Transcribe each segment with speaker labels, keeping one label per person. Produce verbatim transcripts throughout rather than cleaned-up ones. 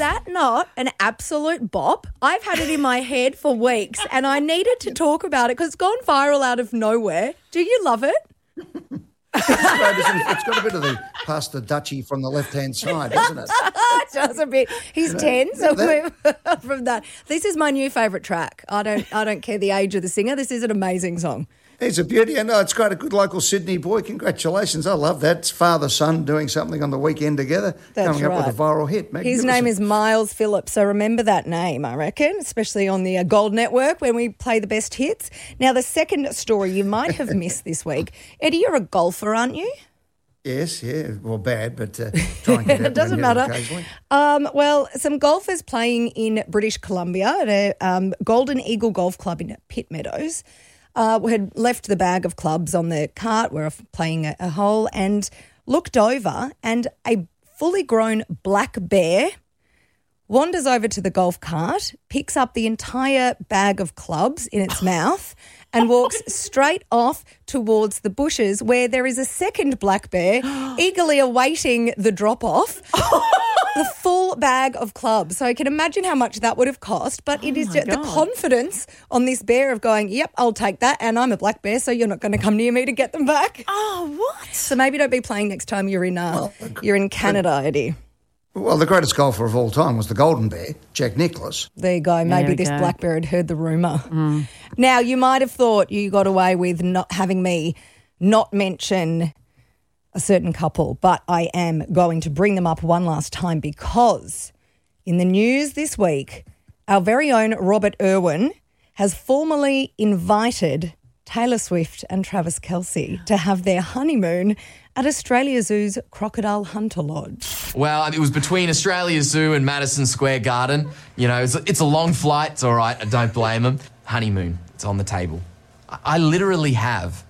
Speaker 1: that not an absolute bop? I've had it in my head for weeks and I needed to talk about it because it's gone viral out of nowhere. Do you love it?
Speaker 2: It's got a bit of the past the Dutchie from the left-hand side, isn't it?
Speaker 1: It does a bit. He's
Speaker 2: You know,
Speaker 1: ten, so
Speaker 2: that-
Speaker 1: we're from that. This is my new favourite track. I don't I don't care the age of the singer. This is an amazing song.
Speaker 2: He's a beauty. And no, it's quite a good local Sydney boy. Congratulations. I love that. It's father-son doing something on the weekend together,
Speaker 1: That's
Speaker 2: coming
Speaker 1: right.
Speaker 2: up with a viral hit.
Speaker 1: His name is Miles Phillips, so remember that name, I reckon, especially on the uh, Gold Network when we play the best hits. Now, the second story you might have missed this week. Eddie, you're a golfer, aren't you?
Speaker 2: Yes, yeah. Well, bad, but uh, try and get out
Speaker 1: It doesn't
Speaker 2: there
Speaker 1: matter.
Speaker 2: occasionally.
Speaker 1: Um, well, some golfers playing in British Columbia at a um, Golden Eagle Golf Club in Pitt Meadows uh, had left the bag of clubs on the cart, were playing a, a hole, and looked over, and a fully grown black bear wanders over to the golf cart, picks up the entire bag of clubs in its mouth and walks straight off towards the bushes where there is a second black bear eagerly awaiting the drop-off. The full bag of clubs. So I can imagine how much that would have cost, but it is just the confidence on this bear of going, yep, I'll take that, and I'm a black bear, so you're not going to come near me to get them back.
Speaker 3: Oh, what?
Speaker 1: So maybe don't be playing next time you're in uh,
Speaker 2: Well,
Speaker 1: you're in Canada, Eddie.
Speaker 2: Well, the greatest golfer of all time was the Golden Bear, Jack Nicklaus.
Speaker 1: There you go. Maybe
Speaker 3: we
Speaker 1: this
Speaker 3: go.
Speaker 1: black bear had heard the rumour. Now, you might have thought you got away with not having me not mention a certain couple, but I am going to bring them up one last time because in the news this week, our very own Robert Irwin has formally invited Taylor Swift and Travis Kelce to have their honeymoon at Australia Zoo's Crocodile Hunter Lodge.
Speaker 4: Well, it was between Australia Zoo and Madison Square Garden. You know, it's a, it's a long flight. It's all right. I don't blame them. Honeymoon. It's on the table. I, I literally have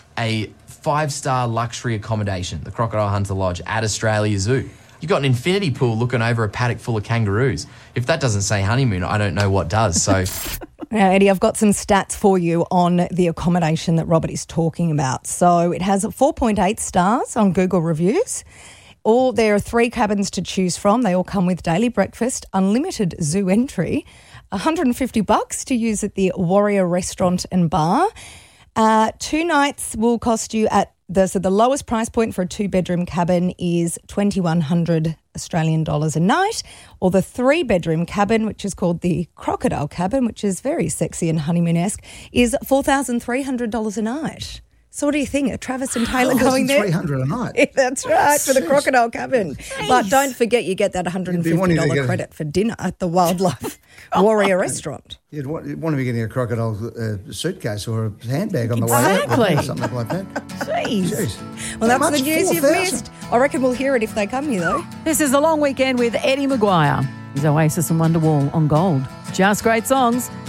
Speaker 4: a five-star luxury accommodation, the Crocodile Hunter Lodge at Australia Zoo. You've got an infinity pool looking over a paddock full of kangaroos. If that doesn't say honeymoon, I don't know what does. So...
Speaker 1: Now, Eddie, I've got some stats for you on the accommodation that Robert is talking about. So it has four point eight stars on Google Reviews. All there are three cabins to choose from. They all come with daily breakfast, unlimited zoo entry, one hundred fifty bucks to use at the Warrior Restaurant and Bar. Uh, two nights will cost you at the so the lowest price point for a two-bedroom cabin is twenty-one hundred Australian dollars a night, or the three-bedroom cabin, which is called the Crocodile Cabin, which is very sexy and honeymoon-esque, is four thousand three hundred dollars a night. So what do you think? Are Travis and Taylor going there?
Speaker 2: three hundred a night.
Speaker 1: Yeah, that's right, for the
Speaker 2: Jeez.
Speaker 1: Crocodile Cabin. But don't forget you get that one hundred fifty
Speaker 2: wanting to
Speaker 1: dollars
Speaker 2: get a-
Speaker 1: credit for dinner at the Wildlife Warrior Restaurant.
Speaker 2: You'd want, you'd want to be getting a crocodile uh, suitcase or a handbag on the
Speaker 3: Exactly.
Speaker 2: way out. Something like that.
Speaker 3: Jeez.
Speaker 2: Jeez.
Speaker 1: Well,
Speaker 2: How
Speaker 1: that's the
Speaker 2: much?
Speaker 1: news you've
Speaker 2: four thousand?
Speaker 1: missed. I reckon we'll hear it if they come here, though.
Speaker 3: This is The Long Weekend with Eddie Maguire. He's Oasis and Wonderwall on Gold. Just great songs.